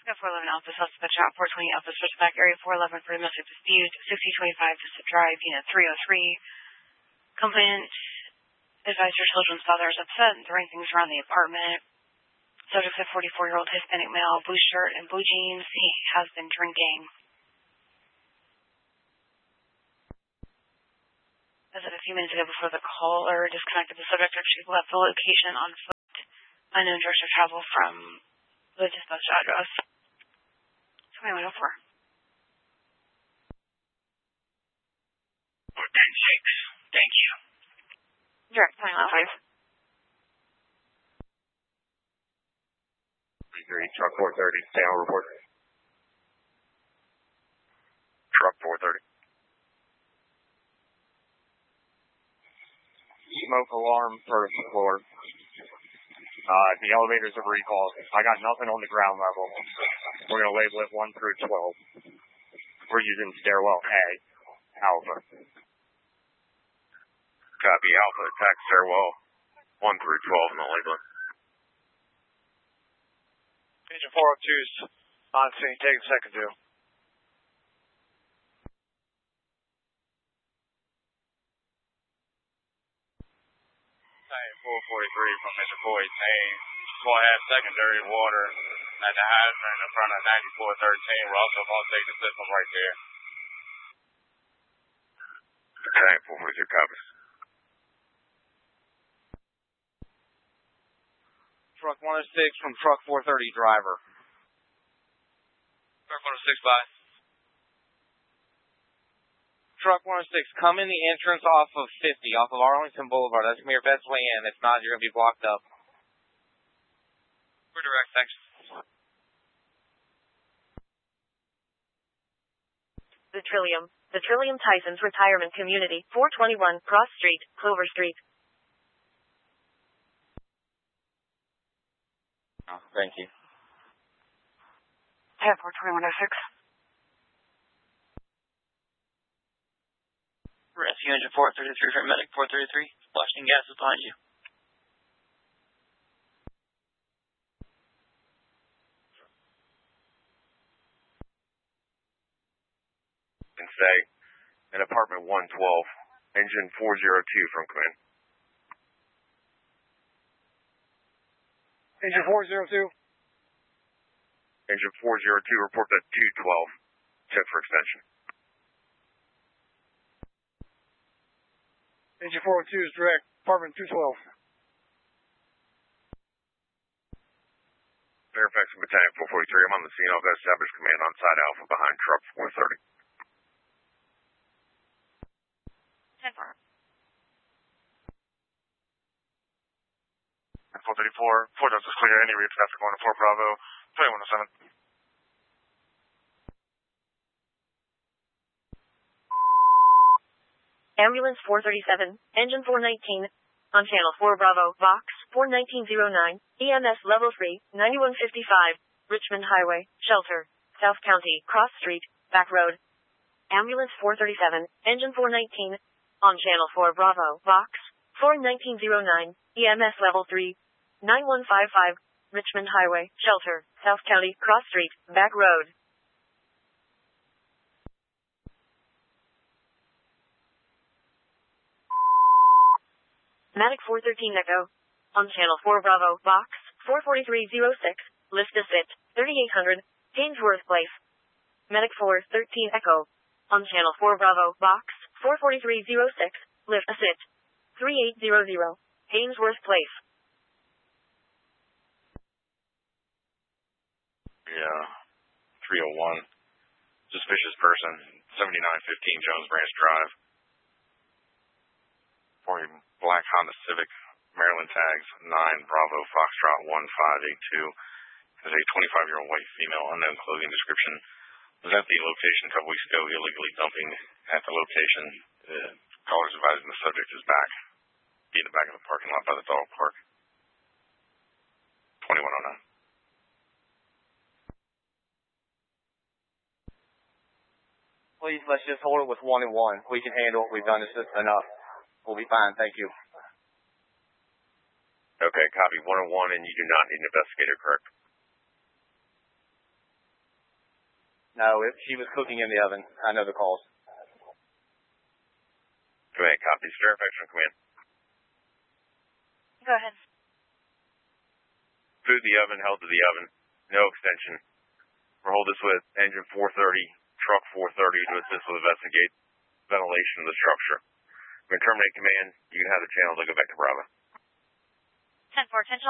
Scott 411 Alpha Suspect Shop 420 Alpha Suspect Area 411 for domestic dispute 6025 to drive unit 303. Complainant advised your children's father is upset and throwing things around the apartment. Subject is a 44-year-old Hispanic male, blue shirt and blue jeans. He has been drinking. As of a few minutes ago before the caller disconnected, the subject actually left the location on foot. Unknown direction of travel from the dispatch address. So what do we go for? 410-6. Thank you. Direct, 2905. 3 truck 430, stay on report. Truck 430. Smoke alarm first floor. The elevators have recalled. I got nothing on the ground level. We're going to label it 1 through 12. We're using stairwell A, Alpha. Copy, Alpha, attack stairwell 1 through 12 in the labeling. Engine 402's on scene, take a second to. 443 from Mr. Boyd's name. Go ahead, secondary water at the hydrant in front of 9413. We're also going to take the system right there. Okay, 442 copies. Truck 106 from truck 430 driver. Truck 106 by. Truck 106, come in the entrance off of 50, off of Arlington Boulevard. That's going to be your best way in. If not, you're going to be blocked up. We're direct, thanks. The Trillium Tysons Retirement Community, 421 Cross Street, Clover Street. Oh, thank you. I have 42106. Rescue engine 433 for medic 433. Flashing gas is behind you. And say, in apartment 112, engine 402 from command. Engine 402. Engine 402, report to 212. Check for extension. Engine 402 is direct, apartment 212. Fairfax Battalion 443, I'm on the scene. I'll establish command on side Alpha behind truck 430. 10-4. 434, 4 does is clear. Any rear traffic going to 4 Bravo, 2107. Ambulance 437, engine 419, on channel 4 Bravo, Vox 41909, EMS level 3, 9155, Richmond Highway, Shelter, South County, Cross Street, Back Road. Ambulance 437, engine 419, on channel 4 Bravo, Vox 41909, EMS level 3, 9155, Richmond Highway, Shelter, South County, Cross Street, Back Road. Medic 413 Echo. On channel 4 Bravo, Vox 44306, lift assist, 3800, Haynesworth Place. Medic 413 Echo. On channel 4 Bravo, Vox 44306, lift assist, 3800, Haynesworth Place. Yeah, 301. Suspicious person, 7915 Jones Branch Drive. Black Honda Civic, Maryland tags, 9 Bravo Foxtrot 1582. Is a 25-year-old white female, unknown clothing description. Was at the location a couple weeks ago, illegally dumping at the location. Callers advising the subject is back. Be in the back of the parking lot by the dog park. 2109. Please, let's just hold it with 1 and 1. We can handle what we've done. It's just enough. We'll be fine. Thank you. Okay, copy 101, and you do not need an investigator, correct? No, she was cooking in the oven. I know the calls. Go ahead, copy. Fairfax from command. Go ahead. Food in the oven, held to the oven. No extension. We'll hold this with engine 430, truck 430 to assist with investigate ventilation of the structure. We're going to terminate command. You can have the channel to go back to Bravo. 10-4, attention